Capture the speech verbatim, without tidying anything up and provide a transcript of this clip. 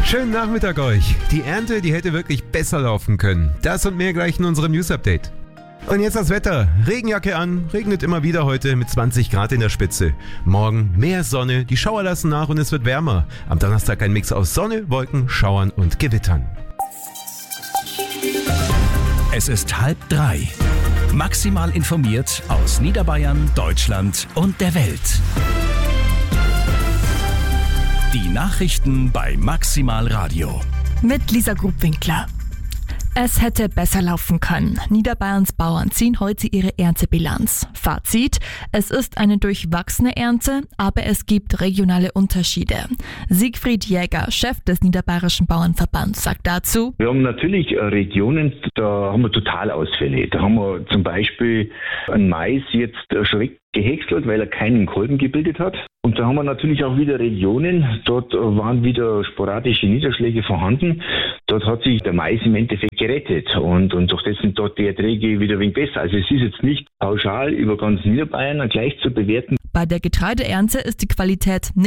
Schönen Nachmittag euch. Die Ernte, die hätte wirklich besser laufen können. Das und mehr gleich in unserem News-Update. Und jetzt das Wetter. Regenjacke an, regnet immer wieder heute mit zwanzig Grad in der Spitze. Morgen mehr Sonne, die Schauer lassen nach und es wird wärmer. Am Donnerstag ein Mix aus Sonne, Wolken, Schauern und Gewittern. Es ist halb drei. Maximal informiert aus Niederbayern, Deutschland und der Welt. Die Nachrichten bei Maximal Radio. Mit Lisa Grubwinkler. Es hätte besser laufen können. Niederbayerns Bauern ziehen heute ihre Erntebilanz. Fazit: Es ist eine durchwachsene Ernte, aber es gibt regionale Unterschiede. Siegfried Jäger, Chef des Niederbayerischen Bauernverbands, sagt dazu: Wir haben natürlich Regionen, da haben wir Totalausfälle. Da haben wir zum Beispiel einen Mais jetzt schreck gehäckselt, weil er keinen Kolben gebildet hat. Und da haben wir natürlich auch wieder Regionen, dort waren wieder sporadische Niederschläge vorhanden. Dort hat sich der Mais im Endeffekt gerettet und, und durch das sind dort die Erträge wieder ein wenig besser. Also es ist jetzt nicht pauschal über ganz Niederbayern gleich zu bewerten. Bei der Getreideernte ist die Qualität nicht